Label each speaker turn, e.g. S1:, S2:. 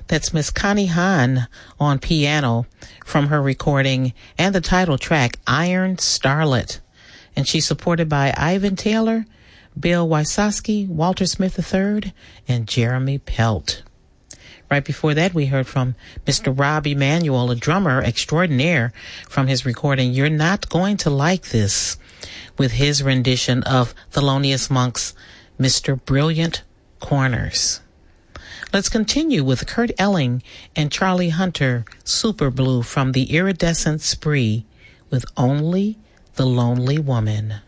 S1: That's Miss Connie Hahn on piano from her recording and the title track, Iron Starlet. And she's supported by Ivan Taylor, Bill Wysocki, Walter Smith III, and Jeremy Pelt. Right before that, we heard from Mr. Rob Emanuel, a drummer extraordinaire, from his recording, You're Not Going to Like This, with his rendition of Thelonious Monk's Mr. Brilliant Corners. Let's continue with Kurt Elling and Charlie Hunter, Super Blue, from the Iridescent Spree, with Only the Lonely Woman.